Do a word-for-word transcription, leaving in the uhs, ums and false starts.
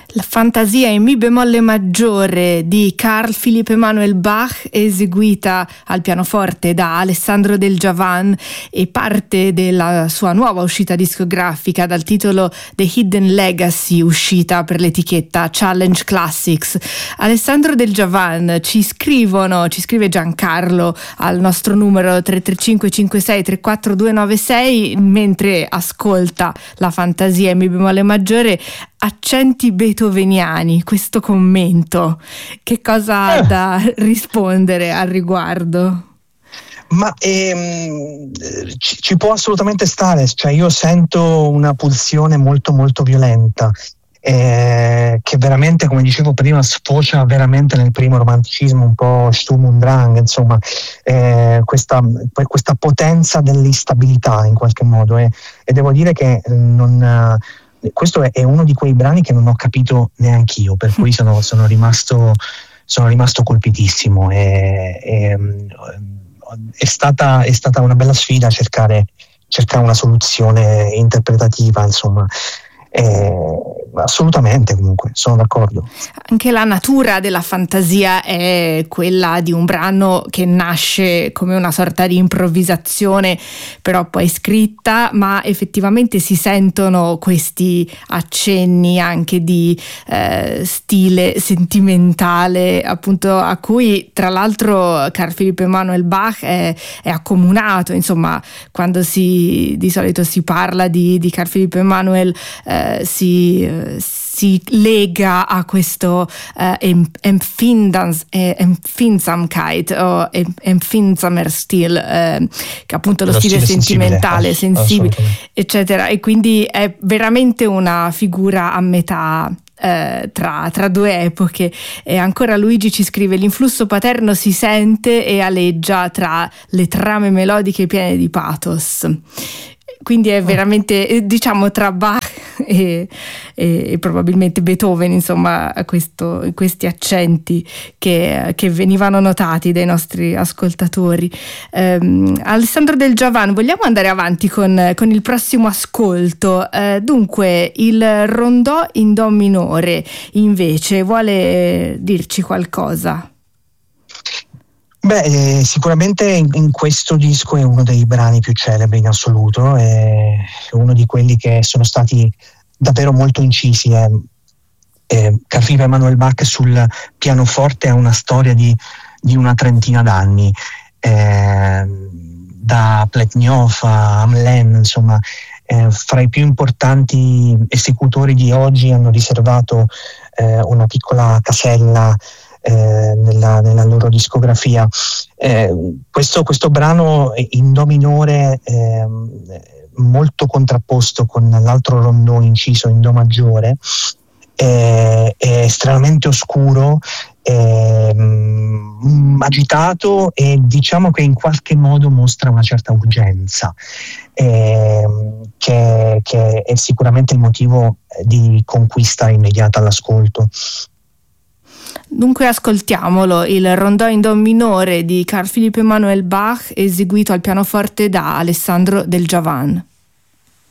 La fantasia in mi bemolle maggiore di Carl Philipp Emanuel Bach, eseguita al pianoforte da Alessandro Del Giavan, e parte della sua nuova uscita discografica dal titolo The Hidden Legacy, uscita per l'etichetta Challenge Classics. Alessandro Del Giavan, ci scrivono, ci scrive Giancarlo al nostro numero tre tre cinque cinque sei tre quattro due nove sei mentre ascolta la fantasia in mi bemolle maggiore: accenti beethoveniani, questo commento, che cosa ha eh. da rispondere al riguardo? Ma ehm, ci, ci può assolutamente stare, cioè io sento una pulsione molto molto violenta, eh, che veramente, come dicevo prima, sfocia veramente nel primo romanticismo, un po' Sturm und Drang, insomma, eh, questa, questa potenza dell'instabilità in qualche modo, eh, e devo dire che non... questo è uno di quei brani che non ho capito neanch'io, per cui sono, sono rimasto sono rimasto colpitissimo, e, e, è stata è stata una bella sfida cercare cercare una soluzione interpretativa, insomma. Eh, assolutamente, comunque sono d'accordo. Anche la natura della fantasia è quella di un brano che nasce come una sorta di improvvisazione, però poi scritta, ma effettivamente si sentono questi accenni anche di eh, stile sentimentale, appunto, a cui tra l'altro Carl Philipp Emanuel Bach è, è accomunato. Insomma, quando si di solito si parla di, di Carl Philipp Emanuel eh, si, eh, si lega a questo eh, Empfindans, eh, Empfindsamkeit o Empfindsamer Stil, eh, che appunto è lo, lo stile, stile sentimentale, sensibile, sensibile eccetera, e quindi è veramente una figura a metà Eh, tra, tra due epoche. E ancora Luigi ci scrive: l'influsso paterno si sente e aleggia tra le trame melodiche piene di pathos. Quindi è veramente, diciamo, tra Bach e, e, e probabilmente Beethoven, insomma, questo, questi accenti che, che venivano notati dai nostri ascoltatori. Um, Alessandro Del Giavan, vogliamo andare avanti con, con il prossimo ascolto? Uh, dunque, il rondò in do minore, invece, vuole dirci qualcosa? Beh, eh, sicuramente in, in questo disco è uno dei brani più celebri in assoluto, è uno di quelli che sono stati davvero molto incisi. Eh. Eh, Carl Philipp Emanuel Bach sul pianoforte ha una storia di, di una trentina d'anni, eh, da Pletnyov a Hamelin, insomma, eh, fra i più importanti esecutori di oggi hanno riservato eh, una piccola casella Eh, nella, nella loro discografia. Eh, questo, questo brano in do minore, eh, molto contrapposto con l'altro rondò inciso in do maggiore, eh, è estremamente oscuro, eh, agitato, e diciamo che in qualche modo mostra una certa urgenza, eh, che, che è sicuramente il motivo di conquista immediata all'ascolto. Dunque ascoltiamolo, il rondò in do minore di Carl Philipp Emanuel Bach, eseguito al pianoforte da Alessandro Del Giavan.